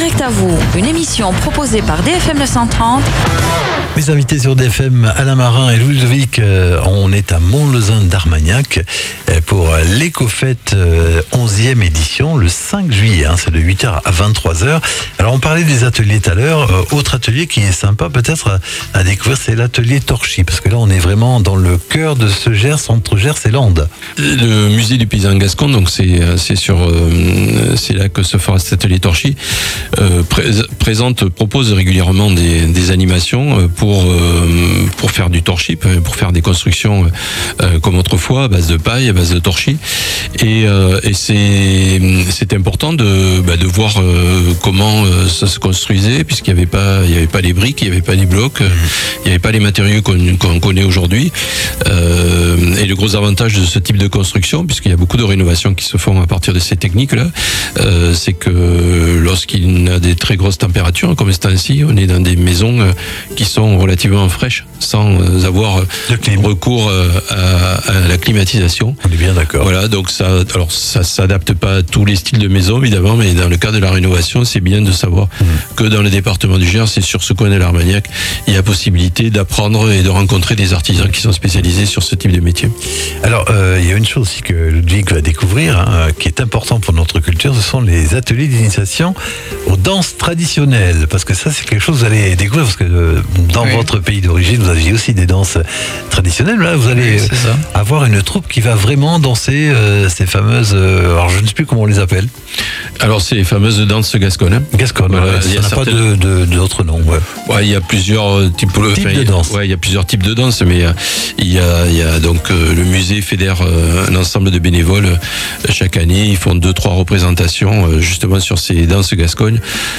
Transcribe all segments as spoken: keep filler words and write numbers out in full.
Direct à vous, une émission proposée par D F M neuf cent trente. Mes invités sur D F M, Alain Marin et Louis Ludovic, on est à Mont-Lezin d'Armagnac pour l'Écofête onzième édition, le cinq juillet, hein, c'est de huit heures à vingt-trois heures. Alors on parlait des ateliers tout à l'heure, autre atelier qui est sympa peut-être à, à découvrir, c'est l'atelier Torchy, parce que là on est vraiment dans le cœur de ce Gers, entre Gers et Landes. Le musée du paysan gascon, donc c'est c'est sur euh, c'est là que se fera cet atelier Torchy, euh, pré- présente propose régulièrement des, des animations pour pour euh, pour faire du torchis, pour faire des constructions euh, comme autrefois à base de paille, à base de torchis, et, euh, et c'est c'est important de bah, de voir euh, comment euh, ça se construisait, puisqu'il y avait pas il y avait pas les briques, il y avait pas les blocs, mmh. il y avait pas les matériaux qu'on, qu'on connaît aujourd'hui, euh, et le gros avantage de ce type de construction, puisqu'il y a beaucoup de rénovations qui se font à partir de ces techniques là, euh, c'est que lorsqu'il y a des très grosses températures comme ce temps-ci, on est dans des maisons euh, qui sont relativement fraîches, sans avoir recours à, à la climatisation. On est bien d'accord. Voilà, donc ça, alors ça s'adapte pas à tous les styles de maison évidemment, mais dans le cas de la rénovation, c'est bien de savoir mmh. que dans le département du Gers, c'est sur ce coin de l'Armagnac, il y a possibilité d'apprendre et de rencontrer des artisans qui sont spécialisés sur ce type de métier. Alors, euh, il y a une chose aussi que Ludwig va découvrir, hein, qui est important pour notre culture, ce sont les ateliers d'initiation aux danses traditionnelles, parce que ça, c'est quelque chose que vous allez découvrir, parce que euh, dans oui. votre pays d'origine, vous aviez aussi des danses traditionnelles. Là, vous allez oui, avoir une troupe qui va vraiment danser euh, ces fameuses... Euh, alors, je ne sais plus comment on les appelle. Alors, c'est les fameuses danses gasconnes. Gasconnes, voilà, ouais, il n'y a certaines... pas de, de, d'autres noms. Ouais. Ouais, il y a plusieurs types, types enfin, de danse. Ouais, il y a plusieurs types de danse, mais il y a, il y a donc euh, le musée fédère euh, un ensemble de bénévoles euh, chaque année. Ils font deux, trois représentations euh, justement sur ces danses gascognes.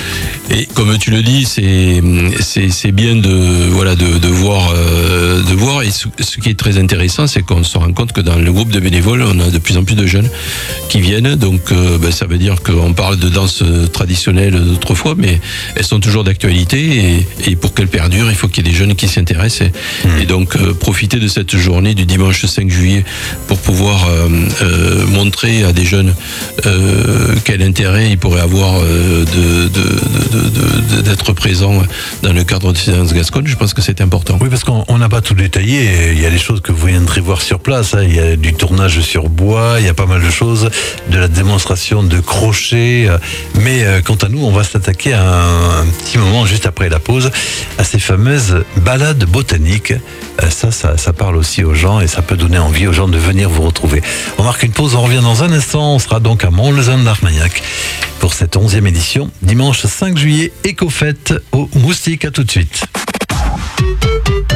Et comme tu le dis, c'est c'est, c'est bien de voilà de, de voir euh, de voir. Et ce, ce qui est très intéressant, c'est qu'on se rend compte que dans le groupe de bénévoles, on a de plus en plus de jeunes qui viennent. Donc, euh, ben, ça veut dire qu'on parle de danse traditionnelle d'autrefois, mais elles sont toujours d'actualité. Et, et pour qu'elles perdurent, il faut qu'il y ait des jeunes qui s'y intéressent. Et, mmh. et donc, euh, profiter de cette journée du dimanche cinq juillet pour pouvoir euh, euh, montrer à des jeunes euh, quel intérêt ils pourraient avoir euh, de, de, de, de, de, d'être présents dans le cadre de ces danses gasconnes. Je pense que c'est important. Oui, parce qu'on n'a pas tout détaillé. Il y a des choses que vous viendrez voir sur place. Hein. Il y a du tournage sur bois, il y a pas mal de choses, de la démonstration de crochet. Mais euh, quant à nous, on va s'attaquer à un, un petit moment juste après la pause à ces fameuses balades botaniques. Euh, ça, ça, ça parle aussi aux gens et ça peut donner envie aux gens de venir vous retrouver. On marque une pause, on revient dans un instant. On sera donc à Mont-Lezin d'Armagnac pour cette onzième édition, dimanche cinq juillet, Écofête au Moustique. À tout de suite.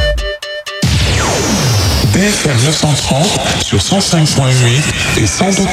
D F M neuf cent trente sur cent cinq point huit et cent deux.